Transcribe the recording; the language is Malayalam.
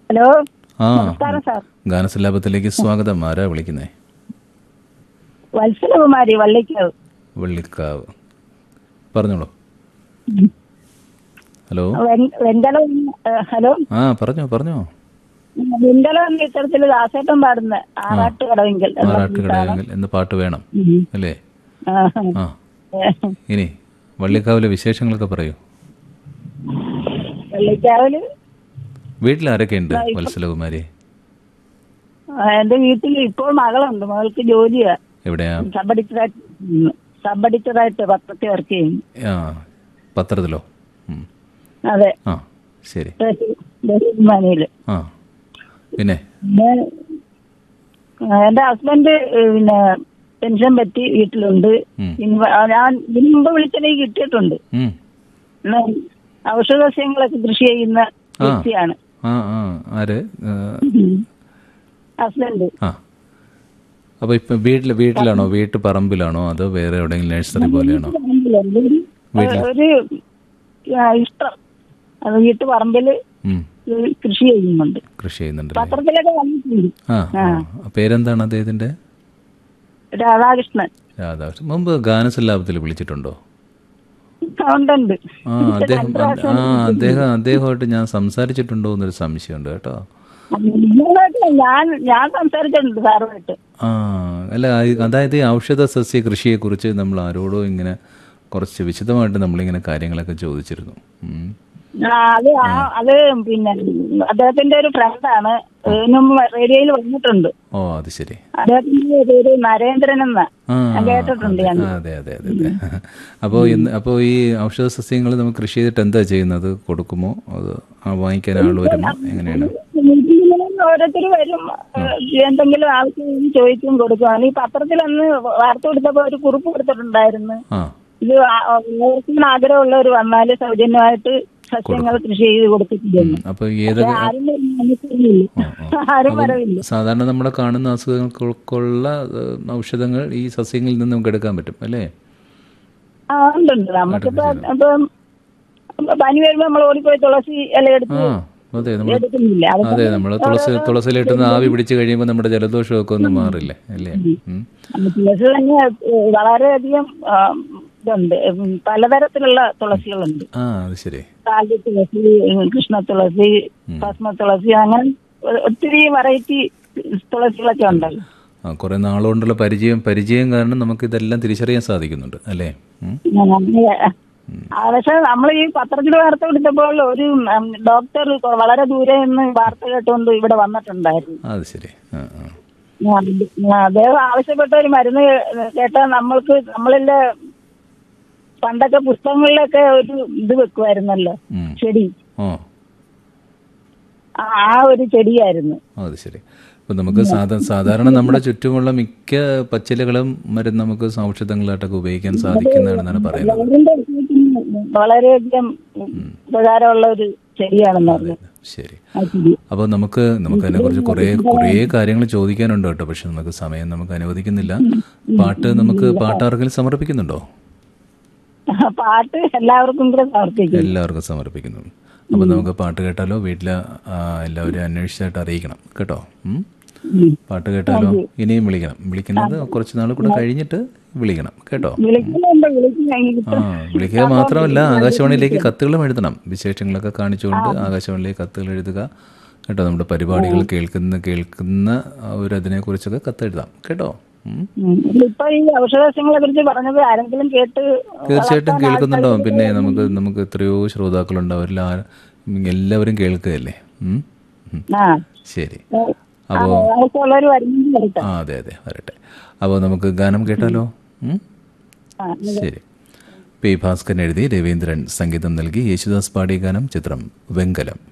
ഹലോ, ആ നമസ്കാരം സാർ. ഗാനസല്ലാപത്തിലേക്ക് സ്വാഗതം. ആരാ വിളിക്കുന്നേ? വത്സലകുമാരി, വള്ളിക്കാവ്. വള്ളിക്കാവ്, പറഞ്ഞോളൂ. ഹലോ. വെങ്കലം. ഹലോ, പറഞ്ഞോ. വെങ്കലം എന്ന ചിത്രത്തില് ദാസേട്ടൻ പാടുന്ന ആറാട്ടുകടവെങ്കിൽ എന്ന പാട്ട് വേണം അല്ലേ? ആ, ഇനി വള്ളിക്കാവിലെ വിശേഷങ്ങളൊക്കെ പറയൂ. വള്ളിക്കാവില് വീട്ടിലാരൊക്കെ ഉണ്ട് വത്സലകുമാരി? എന്റെ വീട്ടിൽ ഇപ്പോൾ മകളുണ്ട്. മകൾക്ക് ജോലിയാ. എവിടെയാ? സബ് എഡിറ്ററായിട്ട് പത്രത്തിൽ വർക്ക് ചെയ്യുന്നു. പത്രത്തിലോ? അതെ. ആ, ശരി. മനയില്. ആ, പിന്നെ എന്റെ ഹസ്ബൻഡ് പിന്നെ പെൻഷൻ പറ്റി വീട്ടിലുണ്ട്. ഞാൻ മുമ്പ് വിളിച്ചെനിക്ക് കിട്ടിയിട്ടുണ്ട്. ഔഷധസസ്യങ്ങളൊക്കെ കൃഷി ചെയ്യുന്ന വ്യക്തിയാണ് ഹസ്ബൻഡ്. അപ്പൊ ഇപ്പൊ വീട്ടിലാണോ, വീട്ടുപറമ്പിലാണോ, അതോ വേറെ എവിടെയെങ്കിലും നഴ്സറി പോലെയാണോ? ഒരു ഇഷ്ടം, അത് വീട്ടുപറമ്പില് കൃഷി ചെയ്യുന്നുണ്ട്. പത്രത്തിലൊക്കെ വന്നിട്ടുണ്ട്. പേരെന്താണ് അദ്ദേഹത്തിന്റെ? രാധാകൃഷ്ണൻ. മുമ്പ് ഗാനസല്ലാപത്തിൽ വിളിച്ചിട്ടുണ്ടോ? ഉണ്ട്. അദ്ദേഹമായിട്ട് ഞാൻ സംസാരിച്ചിട്ടുണ്ടോ എന്നൊരു സംശയമുണ്ട് കേട്ടോ. ഞാൻ സംസാരിച്ചിട്ടുണ്ട് സാറുമായിട്ട്. അല്ല, അതായത് ഈ ഔഷധ സസ്യ കൃഷിയെ കുറിച്ച് നമ്മൾ ആരോടോ ഇങ്ങനെ കുറച്ച് വിശദമായിട്ട് നമ്മളിങ്ങനെ കാര്യങ്ങളൊക്കെ ചോദിച്ചിരുന്നു. അത് പിന്നെ അദ്ദേഹത്തിന്റെ ഒരു ഫ്രണ്ടാണ്, റേഡിയോയിൽ വന്നിട്ടുണ്ട്. ഓ, അത് ശരി. അദ്ദേഹത്തിന്റെ പേര് നരേന്ദ്രൻ എന്നാ കേട്ടിട്ടുണ്ട്. അതെ. അപ്പോ ഈ ഔഷധ സസ്യങ്ങൾ നമുക്ക് കൃഷി ചെയ്തിട്ട് എന്താ ചെയ്യുന്നത്? കൊടുക്കുമോ, അത് വാങ്ങിക്കാൻ ആൾ വരുമോ, എങ്ങനെയാണ്? ഓരോരുത്തർ വരും, എന്തെങ്കിലും ആവശ്യം ചോദിച്ചും കൊടുക്കും. ഈ പത്രത്തിൽ അന്ന് വാർത്ത കൊടുത്തപ്പോ ഒരു കുറിപ്പ് കൊടുത്തിട്ടുണ്ടായിരുന്നു. ഇത് ആഗ്രഹമുള്ളവർ വന്നാല് സൗജന്യമായിട്ട് സസ്യങ്ങൾ കൃഷി ചെയ്ത് കൊടുത്തിട്ടുണ്ട്. ആരും വരവില്ല. സാധാരണ നമ്മളെ കാണുന്ന അസുഖങ്ങൾക്കുള്ള ഔഷധങ്ങൾ ഈ സസ്യങ്ങളിൽ നിന്ന് നമുക്ക് എടുക്കാൻ പറ്റും അല്ലേ? ഉണ്ട്. നമുക്കിപ്പോ പനി വരുമ്പോ നമ്മൾ ഓടിപ്പോയി തുളസി ഇല എടുത്ത്. അതെ, നമ്മൾ തുളസിയിലിട്ടുന്ന ആവി പിടിച്ചു കഴിയുമ്പോൾ നമ്മുടെ ജലദോഷമൊക്കെ ഒന്നും മാറില്ലേ അല്ലേ? തുളസി തന്നെ വളരെയധികം ഇതുണ്ട്, പലതരത്തിലുള്ള തുളസികളുണ്ട്. അത് ശരി. കാലി തുളസി, കൃഷ്ണ തുളസി, ഭസ്മ തുളസി, അങ്ങനെ ഒത്തിരി വെറൈറ്റി തുളസികളൊക്കെ ഉണ്ടല്ലോ. കുറെ നാളുകൊണ്ടുള്ള പരിചയം കാരണം നമുക്ക് ഇതെല്ലാം തിരിച്ചറിയാൻ സാധിക്കുന്നുണ്ട് അല്ലേ? പക്ഷെ നമ്മൾ ഈ പത്രത്തിൽ വാർത്ത കൊടുത്തപ്പോൾ ഒരു ഡോക്ടർ വളരെ ദൂരെ നിന്ന് വാർത്ത കേട്ടുകൊണ്ട് ഇവിടെ വന്നിട്ടുണ്ടായിരുന്നു. അത് ശരി. അദ്ദേഹം ആവശ്യപ്പെട്ട ഒരു മരുന്ന് കേട്ടാൽ നമ്മളിലെ പണ്ടൊക്കെ പുസ്തകങ്ങളിലൊക്കെ ഒരു ഇത് വെക്കുമായിരുന്നല്ലോ, ചെടി. ആ ഒരു ചെടിയായിരുന്നു. അത് ശരി. ഇപ്പൊ നമുക്ക് സാധാരണ നമ്മുടെ ചുറ്റുമുള്ള മിക്ക പച്ചിലകളും മരുന്ന് നമുക്ക് ഔഷധങ്ങളായിട്ടൊക്കെ ഉപയോഗിക്കാൻ സാധിക്കുന്നതാണെന്നാണ് പറയുന്നത്. വളരെയധികം ഉപകാരമുള്ള ഒരു ചെടിയാണെന്ന് പറഞ്ഞു. ശരി. അപ്പോൾ നമുക്ക് അതിനെക്കുറിച്ച് കുറേ കാര്യങ്ങൾ ചോദിക്കാനുണ്ട് കേട്ടോ. പക്ഷെ നമുക്ക് സമയം നമുക്ക് അനുവദിക്കുന്നില്ല. പാട്ട് ആർക്കെങ്കിലും സമർപ്പിക്കുന്നുണ്ടോ? പാട്ട് എല്ലാവർക്കും സമർപ്പിക്കുന്നു. അപ്പൊ നമുക്ക് പാട്ട് കേട്ടാലോ? വീട്ടിലെ എല്ലാവരും അന്വേഷിച്ചായിട്ട് അറിയിക്കണം കേട്ടോ. പാട്ട് കേട്ടാലോ? ഇനിയും വിളിക്കുന്നത് കുറച്ച് നാൾ കൂടെ കഴിഞ്ഞിട്ട് വിളിക്കണം കേട്ടോ. വിളിക്കുക മാത്രമല്ല, ആകാശവാണിയിലേക്ക് കത്തുകളും എഴുതണം. വിശേഷങ്ങളൊക്കെ കാണിച്ചുകൊണ്ട് ആകാശവാണിയിലേക്ക് കത്തുകൾ എഴുതുക കേട്ടോ. നമ്മുടെ പരിപാടികൾ കേൾക്കുന്ന അതിനെ കുറിച്ചൊക്കെ കത്തെഴുതാം കേട്ടോ. തീർച്ചയായിട്ടും കേൾക്കുന്നുണ്ടോ? പിന്നെ നമുക്ക് എത്രയോ ശ്രോതാക്കളുണ്ട്, അവരിൽ എല്ലാവരും കേൾക്കുകയല്ലേ. ശരി. അപ്പോ അതെ വരട്ടെ. അപ്പോൾ നമുക്ക് ഗാനം കേട്ടാലോ? ശരി. പി ഭാസ്കരൻ എഴുതി രവീന്ദ്രൻ സംഗീതം നൽകി യേശുദാസ് പാടിയ ഗാനം, ചിത്രം വെങ്കലം.